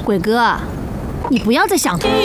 鬼哥，你不要再想他。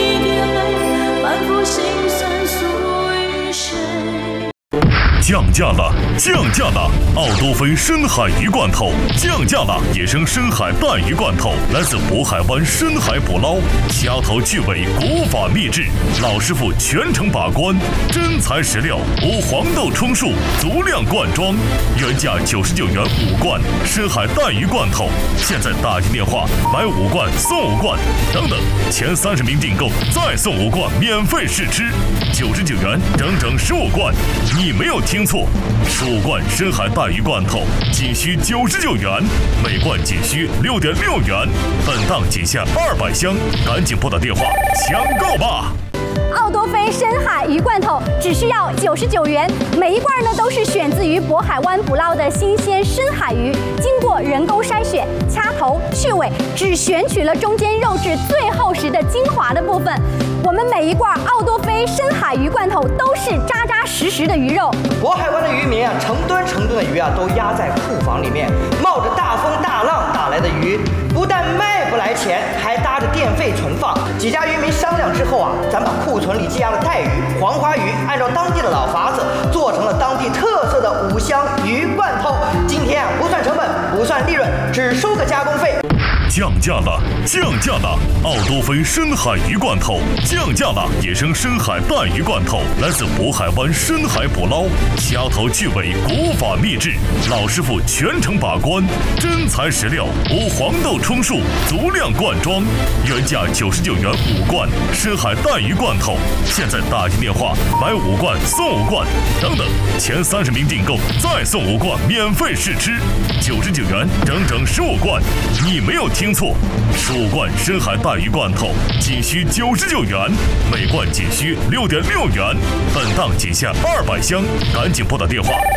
降价了，降价了！奥多菲深海鱼罐头降价了，野生深海带鱼罐头来自渤海湾深海捕捞，掐头去尾，古法秘制，老师傅全程把关，真材实料，无黄豆充数，足量灌装，原价99元5罐深海带鱼罐头，现在打进电话买5罐送5罐，等等，前30名订购再送5罐免费试吃，99元整整15罐，你没有听错，15罐深海带鱼罐头仅需99元，每罐仅需6.6元，本档仅限200箱，赶紧拨打电话抢购吧！ 奥多菲深海鱼罐头只需要99元，每一罐呢都是选自于渤海湾捕捞的新鲜深海鱼，经过人工筛选、掐头去尾，只选取了中间肉质最厚实的精华的部分。我们每一罐奥多菲深海鱼罐头都是扎扎实实的鱼肉。 渤海湾的渔民啊，成吨的鱼啊都压在库房里面，冒着大风大浪打来的鱼，不但卖不来钱，还搭着电费存放。几家渔民商量之后啊，咱把库存里积压的带鱼、黄花鱼，按照当地的老法子，做成了当地特色的5香鱼罐头。今天啊，不算成本，不算利润，只收个加工费。 降价了，降价了！奥多菲深海鱼罐头降价了，野生深海带鱼罐头来自渤海湾深海捕捞，掐头去尾，古法秘制，老师傅全程把关，真材实料，无黄豆充数，足量灌装，原价99元5罐深海带鱼罐头，现在打进电话买5罐送5罐，等等，前30名订购再送5罐免费试吃，99元整整15罐，你没有听错，15罐深海带鱼罐头仅需99元，每罐仅需6.6元，本档仅限200箱，赶紧拨打电话